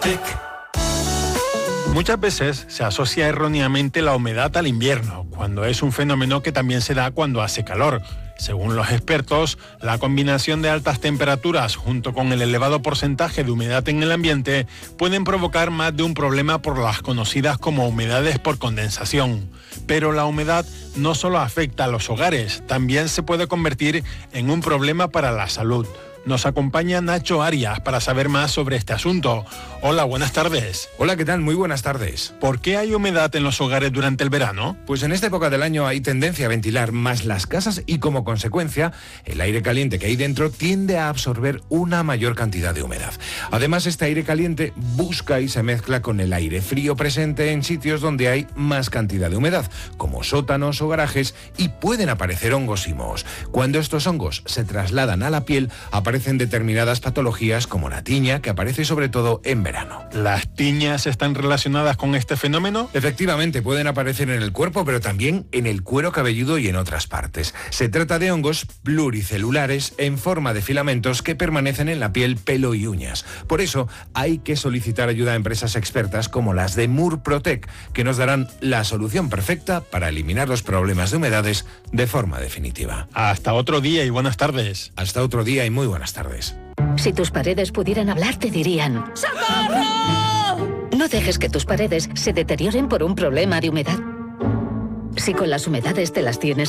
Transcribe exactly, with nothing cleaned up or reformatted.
Murprotec. Muchas veces se asocia erróneamente la humedad al invierno, cuando es un fenómeno que también se da cuando hace calor. Según los expertos, la combinación de altas temperaturas junto con el elevado porcentaje de humedad en el ambiente pueden provocar más de un problema por las conocidas como humedades por condensación. Pero la humedad no solo afecta a los hogares, también se puede convertir en un problema para la salud. Nos acompaña Nacho Arias para saber más sobre este asunto. Hola, buenas tardes. Hola, ¿qué tal? Muy buenas tardes. ¿Por qué hay humedad en los hogares durante el verano? Pues en esta época del año hay tendencia a ventilar más las casas y como consecuencia el aire caliente que hay dentro tiende a absorber una mayor cantidad de humedad. Además, este aire caliente busca y se mezcla con el aire frío presente en sitios donde hay más cantidad de humedad, como sótanos o garajes, y pueden aparecer hongos y mohos. Cuando estos hongos se trasladan a la piel, aparecen aparecen determinadas patologías como la tiña, que aparece sobre todo en verano. ¿Las tiñas están relacionadas con este fenómeno? Efectivamente, pueden aparecer en el cuerpo, pero también en el cuero cabelludo y en otras partes. Se trata de hongos pluricelulares en forma de filamentos que permanecen en la piel, pelo y uñas. Por eso hay que solicitar ayuda a empresas expertas como las de Murprotec, que nos darán la solución perfecta para eliminar los problemas de humedades de forma definitiva. Hasta otro día y buenas tardes. Hasta otro día y muy buenas tardes. Si tus paredes pudieran hablar, te dirían: ¡socorro! No dejes que tus paredes se deterioren por un problema de humedad. Si con las humedades te las tienes